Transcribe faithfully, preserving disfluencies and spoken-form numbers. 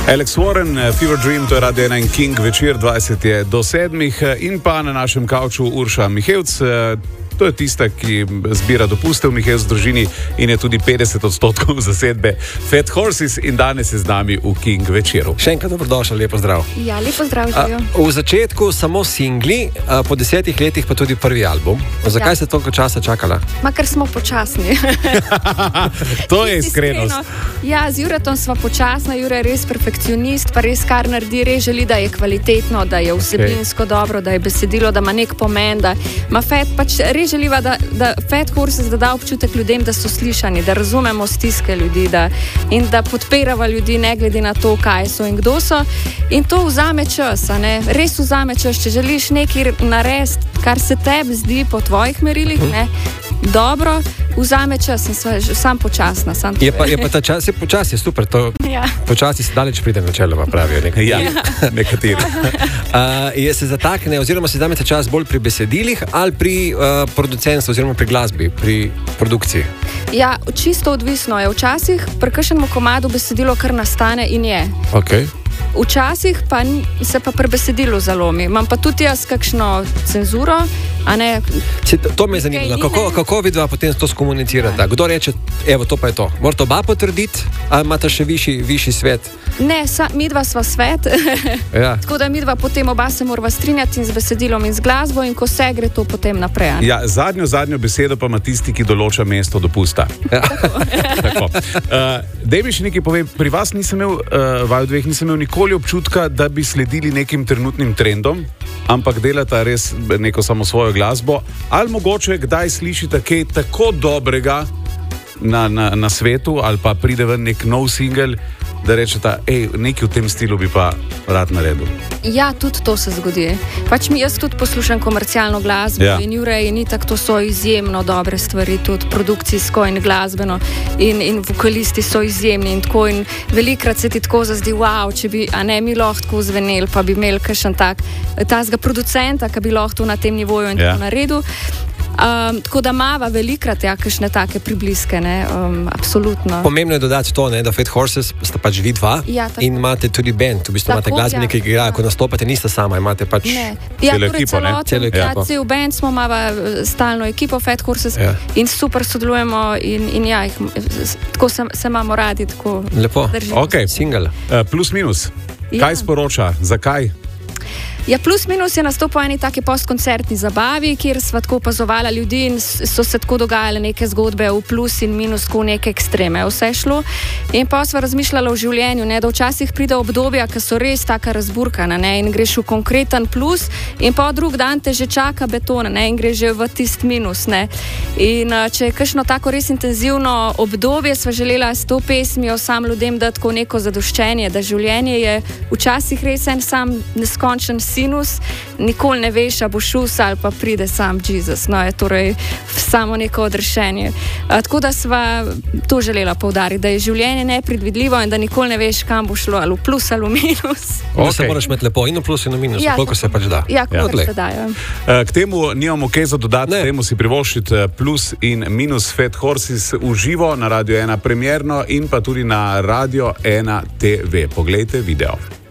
Alex Warren, Fever Dream, to je Radio ena in King, večer dvajset je do sedmih in pa na našem kavču Urša Mihevc. To je tista, ki zbira dopuste v Mihevc družini in je tudi petdeset odstotkov zasedbe Fat Horses in danes je z nami v King večeru. Še enkrat dobrodošel, lepo zdrav. Ja, lepo zdrav, živijo. V začetku samo singli, a, po desetih letih pa tudi prvi album. Zakaj ja. ste toliko časa čakala? Ma, ker smo počasni. To je iskrenost. Ja, z Juretom sva počasna, Jure je res perfekcionist, pa res kar naredi, res želi, da je kvalitetno, da je vsebinsko okay. dobro, da je besedilo, da ima nek pomen, da ima Fat pač res želiva, da, da Fat Horses da da občutek ljudem, da so slišani, da razumemo stiske ljudi da, in da podpirava ljudi ne glede na to, kaj so in kdo so. In to vzame čas, a ne? Res vzame čas, če želiš nekaj narediti, kar se tebi zdi po tvojih merilih, ne? Dobro, vzame čas in sva sam počasna. Sam je, pa, je pa ta čas, je počas, je super, to ja. počasi se daleč pride načeloma, pravijo nekateri. Ja, nekateri. uh, je se zatakne, oziroma se zamete čas bolj pri besedilih ali pri uh, producentstvu, oziroma pri glasbi, pri produkciji? Ja, čisto odvisno je. Včasih pri kakšnemu komadu besedilo kar nastane in je. Okay. Včasih pa se pa pri besedilu zalomi. Imam pa tudi jaz kakšno cenzuro, a ne... Se, to me je zanimalo. Kako, kako vidva potem to skomunicirata? Ja. Kdo reče, evo, to pa je to? Morate oba potrditi, ali imate še višji, višji svet? Ne, sa, midva sva svet. Ja. Tako da midva potem oba se morava strinjati in z besedilom in z glasbo in ko se gre to potem naprej. Ja, zadnjo, zadnjo besedo pa ima tisti, ki določa mesto dopusta. Ja. Tako. Uh, Dej mi še nekaj povej, pri vas nisem imel, uh, vaju dveh nisem imel nikoli občutka, da bi sledili nekim trenutnim trendom, ampak delata res neko samo svojo glasbo, ali mogoče kdaj slišite kaj tako dobrega na, na, na svetu, ali pa pride ven nek nov singel, da rečete, ej, nekaj v tem stilu bi pa rad naredil. Ja, tudi to se zgodi. Pač mi jaz tudi poslušam komercialno glasbo ja. in Jure in itak to so izjemno dobre stvari, tudi produkcijsko in glasbeno in, in vokalisti so izjemni in tako in velikrat se ti tako zazdi, wow, če bi, a ne, mi lahko tako zveneli, pa bi imeli kakšen tak, tazga producenta, ki bi lahko na tem nivoju in ja. tako naredil. Um, tako da mava velikrat ja, kakšne take pribliske, ne, um, absolutno. Pomembno je dodati to, ne, da Fat Horses sta pač vi dva ja, in imate tudi band, v bistvu tako, imate glasbenike, ki igrajo, ja. ko nastopate, niste sama, imate pač ja, celo torej ekipo, ne? Celo ekipo. Ja, cel band smo, imamo stalno ekipo Fat Horses ja. in super sodelujemo in, in ja, jih, tako se, se imamo radi, tako lepo. Držimo. Ok, single. Uh, plus minus, ja. kaj sporoča, zakaj? Ja, plus minus je nastopil eni taki postkoncertni zabavi, kjer sva tako opazovala ljudi in so se tako dogajale neke zgodbe v plus in minus, tako neke ekstreme. Vse šlo. In pa sva razmišljala o življenju, ne, da včasih pride obdobja, ki so res taka razburkana, ne, in greš v konkreten plus in pa drug dan te že čaka beton, ne, in greš že v tist minus, ne. In če je kakšno tako res intenzivno obdobje, sva želela s to pesmijo sam ljudem dati tako neko zadoščenje, da življenje je včasih res en sam neskončen sinus, nikoli ne veš, a bo šus ali pa pride sam Jezus. No, je torej samo neko odrešenje. A, tako da sva to želela poudariti, da je življenje nepredvidljivo in da nikoli ne veš, kam bo šlo, ali v plus ali v minus. Okay. Se moraš imeti lepo in v plus in v minus, ja, koliko se pač da. Ja, koliko ja. se da, ja. K temu nimamo kaj za dodati, temu si privoščiti plus in minus Fat Horses v živo na Radio ena premierno in pa tudi na Radio ena te ve. Poglejte video.